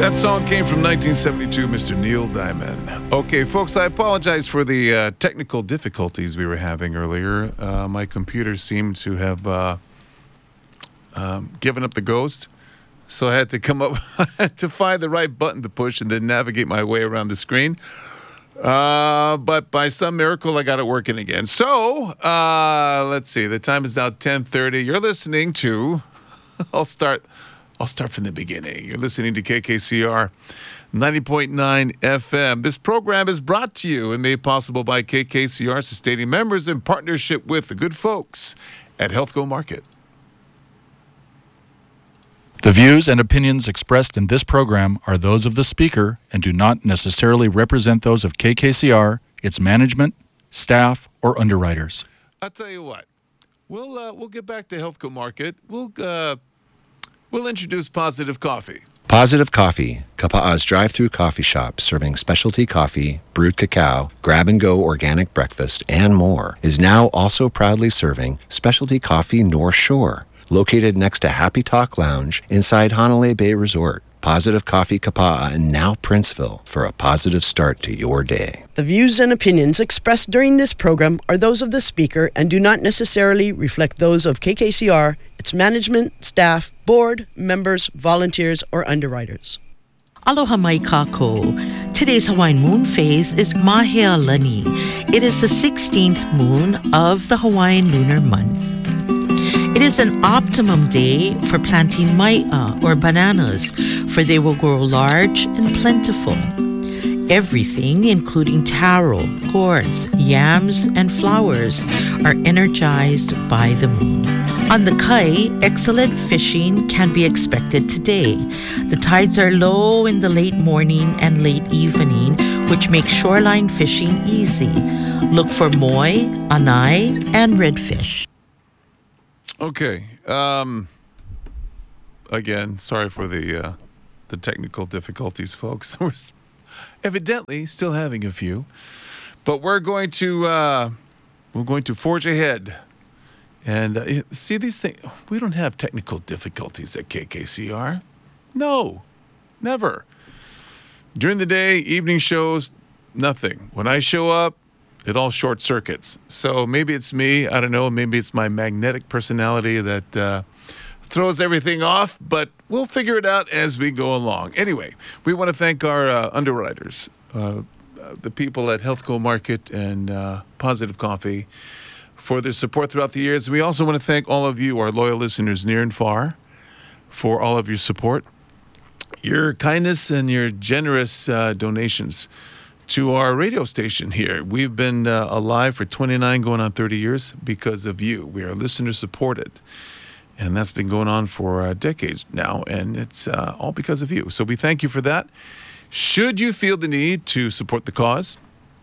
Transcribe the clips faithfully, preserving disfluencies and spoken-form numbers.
That song came from nineteen seventy-two, Mister Neil Diamond. Okay, folks, I apologize for the uh, technical difficulties we were having earlier. Uh, my computer seemed to have uh, um, given up the ghost, so I had to come up to find the right button to push and then navigate my way around the screen. Uh, but by some miracle, I got it working again. So, uh, let's see. The time is now ten thirty. You're listening to... I'll start... I'll start from the beginning. You're listening to K K C R ninety point nine F M. This program is brought to you and made possible by K K C R, sustaining members in partnership with the good folks at Healthco Market. The views and opinions expressed in this program are those of the speaker and do not necessarily represent those of K K C R, its management, staff, or underwriters. I'll tell you what. We'll uh, we'll get back to Healthco Market. We'll uh, we'll introduce Positive Coffee. Positive Coffee, Kapaa's drive-through coffee shop serving specialty coffee, brewed cacao, grab-and-go organic breakfast, and more, is now also proudly serving specialty coffee North Shore, located next to Happy Talk Lounge inside Hanalei Bay Resort. Positive Coffee Kapaa and now Princeville for a positive start to your day. The views and opinions expressed during this program are those of the speaker and do not necessarily reflect those of K K C R, its management, staff, board, members, volunteers, or underwriters. Aloha mai kako. Today's Hawaiian moon phase is Mahea Lani. It is the sixteenth moon of the Hawaiian lunar month. It is an optimum day for planting mai'a or bananas, for they will grow large and plentiful. Everything, including taro, gourds, yams, and flowers, are energized by the moon. On the kai, excellent fishing can be expected today. The tides are low in the late morning and late evening, which makes shoreline fishing easy. Look for moi, anai, and redfish. Okay. Um, again, sorry for the uh, the technical difficulties, folks. We're evidently still having a few, but we're going to uh, we're going to forge ahead. And uh, see these things. We don't have technical difficulties at K K C R. No, never. During the day, evening shows, nothing. When I show up, it all short circuits. So maybe it's me. I don't know. Maybe it's my magnetic personality that uh, throws everything off. But we'll figure it out as we go along. Anyway, we want to thank our uh, underwriters, uh, the people at Healthco Market and uh, Positive Coffee, for their support throughout the years. We also want to thank all of you, our loyal listeners near and far, for all of your support, your kindness, and your generous uh, donations to our radio station here. We've been uh, alive for twenty-nine, going on thirty years because of you. We are listener supported. And that's been going on for uh, decades now, and it's uh, all because of you. So we thank you for that. Should you feel the need to support the cause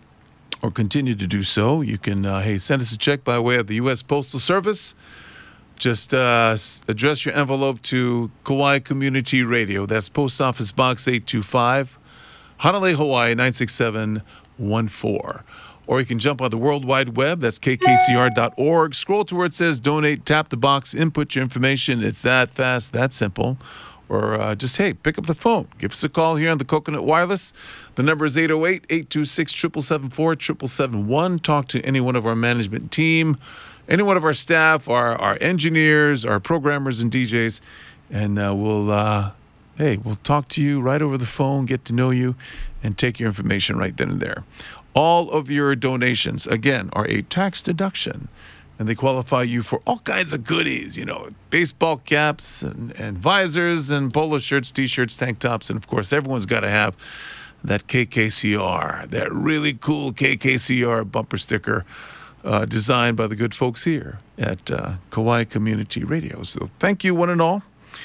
or continue to do so, you can, uh, hey, send us a check by way of the U S Postal Service. Just uh, address your envelope to Kauai Community Radio. That's Post Office Box eight two five, Hanalei, Hawaii, nine six seven one four. Or you can jump on the World Wide Web. That's K K C R dot org. Scroll to where it says donate, tap the box, input your information. It's that fast, that simple. Or uh, just, hey, pick up the phone. Give us a call here on the Coconut Wireless. The number is eight oh eight, eight two six, seven seven seven four, seven seven seven one. Talk to any one of our management team, any one of our staff, our, our engineers, our programmers and D Js. And uh, we'll... Uh, Hey, we'll talk to you right over the phone, get to know you, and take your information right then and there. All of your donations, again, are a tax deduction, and they qualify you for all kinds of goodies, you know, baseball caps and, and visors and polo shirts, T-shirts, tank tops, and, of course, everyone's got to have that K K C R, that really cool K K C R bumper sticker uh, designed by the good folks here at uh, Kauai Community Radio. So thank you, one and all.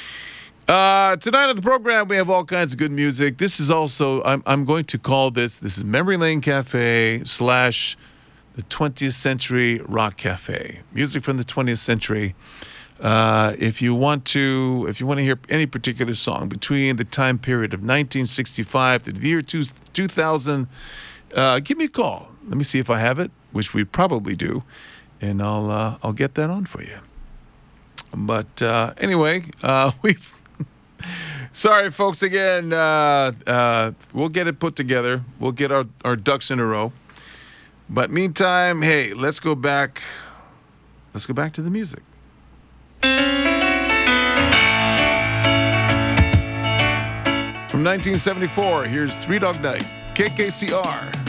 Uh, tonight on the program, we have all kinds of good music. This is also, I'm, I'm going to call this, this is Memory Lane Cafe slash the twentieth Century Rock Cafe. Music from the twentieth century. Uh, if you want to, if you want to hear any particular song between the time period of nineteen sixty-five to the year two, 2000, uh, give me a call. Let me see if I have it, which we probably do, and I'll, uh, I'll get that on for you. But uh, anyway, uh, we've Sorry, folks, again. Uh, uh, we'll get it put together. We'll get our, our ducks in a row. But meantime, hey, let's go back. Let's go back to the music. From nineteen seventy-four, here's Three Dog Night, K K C R.